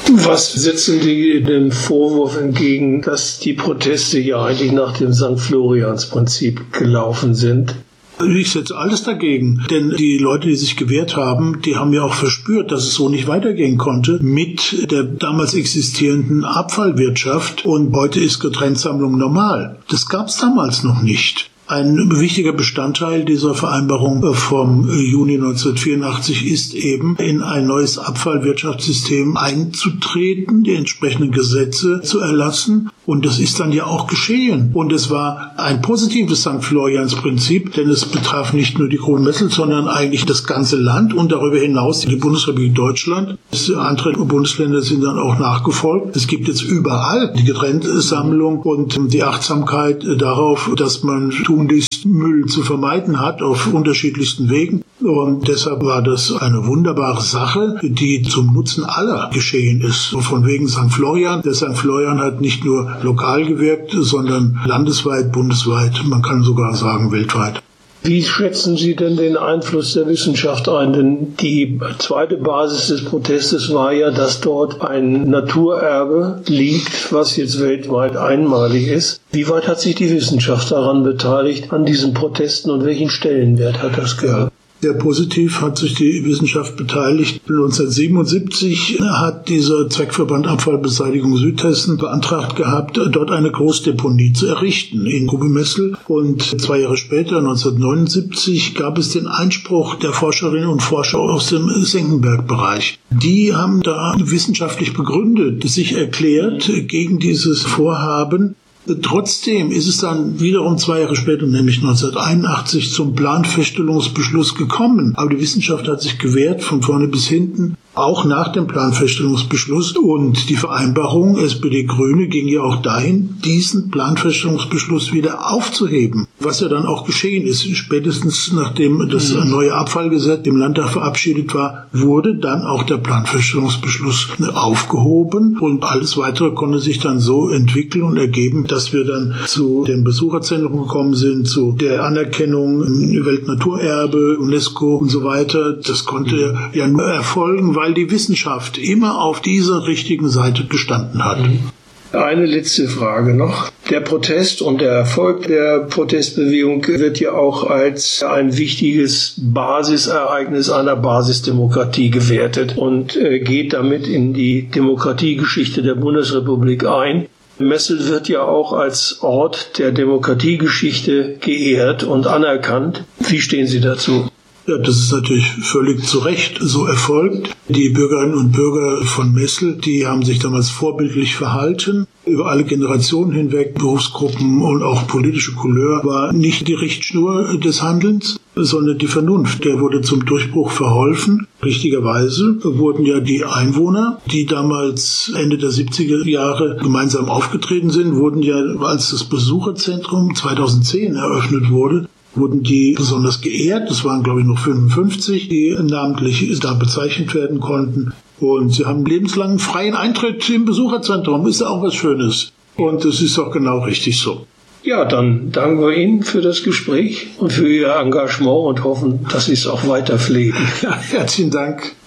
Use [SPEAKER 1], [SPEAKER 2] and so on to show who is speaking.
[SPEAKER 1] Was setzen die dem Vorwurf entgegen, dass die Proteste ja eigentlich nach dem St. Florians-Prinzip gelaufen sind?
[SPEAKER 2] Ich setze alles dagegen, denn die Leute, die sich gewehrt haben, die haben ja auch verspürt, dass es so nicht weitergehen konnte mit der damals existierenden Abfallwirtschaft, und heute ist Getrenntsammlung normal. Das gab es damals noch nicht. Ein wichtiger Bestandteil dieser Vereinbarung vom Juni 1984 ist eben, in ein neues Abfallwirtschaftssystem einzutreten, die entsprechenden Gesetze zu erlassen. Und das ist dann ja auch geschehen. Und es war ein positives St. Florians-Prinzip, denn es betraf nicht nur die Kronmessel, sondern eigentlich das ganze Land und darüber hinaus die Bundesrepublik Deutschland. Andere Bundesländer sind dann auch nachgefolgt. Es gibt jetzt überall die Getrenntsammlung und die Achtsamkeit darauf, dass man tunlichst Müll zu vermeiden hat auf unterschiedlichsten Wegen. Und deshalb war das eine wunderbare Sache, die zum Nutzen aller geschehen ist. Von wegen St. Florian. Der St. Florian hat nicht nur lokal gewirkt, sondern landesweit, bundesweit, man kann sogar sagen weltweit.
[SPEAKER 1] Wie schätzen Sie denn den Einfluss der Wissenschaft ein? Denn die zweite Basis des Protestes war ja, dass dort ein Naturerbe liegt, was jetzt weltweit einmalig ist. Wie weit hat sich die Wissenschaft daran beteiligt, an diesen Protesten, und welchen Stellenwert hat das gehabt?
[SPEAKER 2] Sehr positiv hat sich die Wissenschaft beteiligt. 1977 hat dieser Zweckverband Abfallbeseitigung Südhessen beantragt gehabt, dort eine Großdeponie zu errichten in Grubemessel. Und 2 Jahre später, 1979, gab es den Einspruch der Forscherinnen und Forscher aus dem Senckenberg-Bereich. Die haben da wissenschaftlich begründet, sich erklärt gegen dieses Vorhaben. Trotzdem ist es dann wiederum 2 Jahre später, nämlich 1981, zum Planfeststellungsbeschluss gekommen. Aber die Wissenschaft hat sich gewehrt, von vorne bis hinten, auch nach dem Planfeststellungsbeschluss. Und die Vereinbarung SPD-Grüne ging ja auch dahin, diesen Planfeststellungsbeschluss wieder aufzuheben. Was ja dann auch geschehen ist. Spätestens nachdem das neue Abfallgesetz im Landtag verabschiedet war, wurde dann auch der Planfeststellungsbeschluss aufgehoben. Und alles Weitere konnte sich dann so entwickeln und ergeben, dass wir dann zu den Besucherzentren gekommen sind, zu der Anerkennung Weltnaturerbe, UNESCO und so weiter. Das konnte ja nur erfolgen, weil die Wissenschaft immer auf dieser richtigen Seite gestanden hat.
[SPEAKER 1] Eine letzte Frage noch. Der Protest und der Erfolg der Protestbewegung wird ja auch als ein wichtiges Basisereignis einer Basisdemokratie gewertet und geht damit in die Demokratiegeschichte der Bundesrepublik ein. Messel wird ja auch als Ort der Demokratiegeschichte geehrt und anerkannt. Wie stehen Sie dazu?
[SPEAKER 2] Ja, das ist natürlich völlig zu Recht so erfolgt. Die Bürgerinnen und Bürger von Messel, die haben sich damals vorbildlich verhalten. Über alle Generationen hinweg, Berufsgruppen und auch politische Couleur war nicht die Richtschnur des Handelns, sondern die Vernunft. Der wurde zum Durchbruch verholfen. Richtigerweise wurden ja die Einwohner, die damals Ende der 70er Jahre gemeinsam aufgetreten sind, wurden ja, als das Besucherzentrum 2010 eröffnet wurde, wurden die besonders geehrt. Das waren, glaube ich, noch 55, die namentlich da bezeichnet werden konnten. Und sie haben lebenslangen freien Eintritt im Besucherzentrum. Ist ja auch was Schönes. Und das ist auch genau richtig so.
[SPEAKER 1] Ja, dann danken wir Ihnen für das Gespräch und für Ihr Engagement und hoffen, dass Sie es auch weiter pflegen.
[SPEAKER 2] Ja, herzlichen Dank.